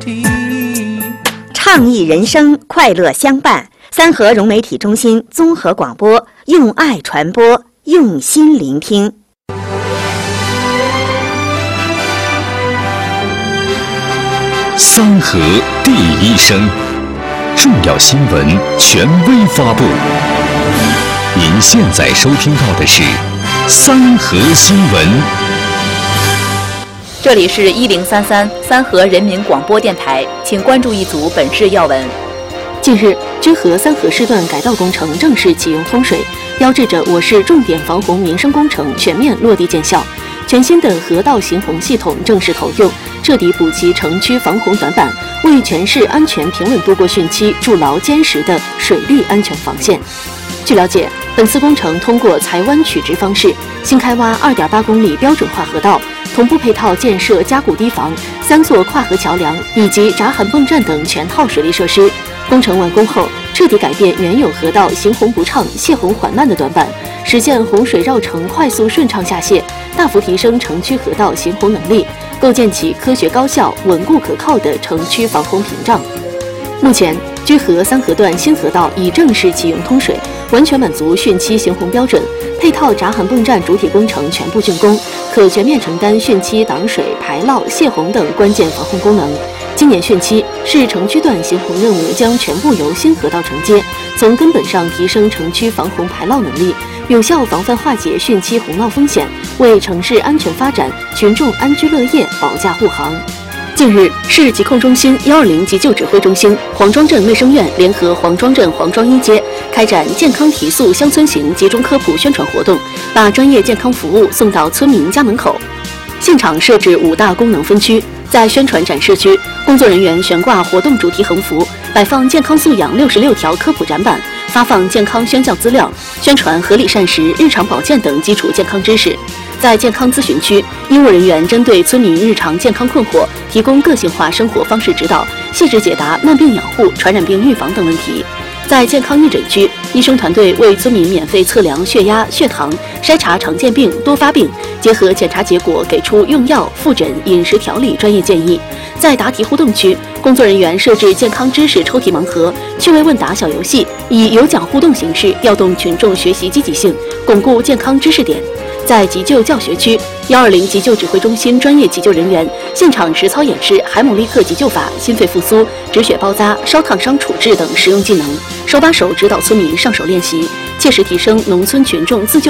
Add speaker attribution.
Speaker 1: 题。
Speaker 2: 倡议人生，快乐相伴。三河融媒体中心综合广播，用爱传播，用心聆听。
Speaker 3: 三河第一声，重要新闻权威发布。您现在收听到的是三河新闻。
Speaker 4: 这里是1033三河人民广播电台，请关注一组本市要闻。
Speaker 5: 近日，居河三河市段改道工程正式启用通水，标志着我市重点防洪民生工程全面落地见效。全新的河道行洪系统正式投用，彻底补齐城区防洪短板，为全市安全平稳度过汛期筑牢坚实的水利安全防线。据了解，本次工程通过裁弯曲直方式，新开挖2.8公里标准化河道，同步配套建设加固堤防、3座跨河桥梁以及闸涵泵站等全套水利设施。工程完工后，彻底改变原有河道行洪不畅、泄洪缓慢的短板，实现洪水绕城快速顺畅下泄，大幅提升城区河道行洪能力，构建起科学高效、稳固可靠的城区防洪屏障。目前，居河三河段新河道已正式启用通水，完全满足汛期行洪标准，配套闸涵泵站主体工程全部竣工，可全面承担汛期挡水、排涝、泄洪等关键防洪功能。今年汛期，市城区段行洪任务将全部由新河道承接，从根本上提升城区防洪排涝能力，有效防范化解汛期洪涝风险，为城市安全发展、群众安居乐业保驾护航。近日，市疾控中心120急救指挥中心、黄庄镇卫生院联合黄庄镇黄庄一街开展健康提速乡村行集中科普宣传活动，把专业健康服务送到村民家门口。现场设置5大功能分区，在宣传展示区，工作人员悬挂活动主题横幅，摆放健康素养66条科普展板，发放健康宣教资料，宣传合理膳食、日常保健等基础健康知识。在健康咨询区，医务人员针对村民日常健康困惑，提供个性化生活方式指导，细致解答慢病养护、传染病预防等问题。在健康义诊区，医生团队为村民免费测量血压、血糖，筛查常见病、多发病，结合检查结果给出用药、复诊、饮食调理专业建议。在答题互动区，工作人员设置健康知识抽题盲盒、趣味问答小游戏，以有奖互动形式调动群众学习积极性，巩固健康知识点。在急救教学区，120急救指挥中心专业急救人员现场实操演示海姆立克急救法、心肺复苏、止血包扎、烧烫伤处置等实用技能，手把手指导村民上手练习，切实提升农村群众自救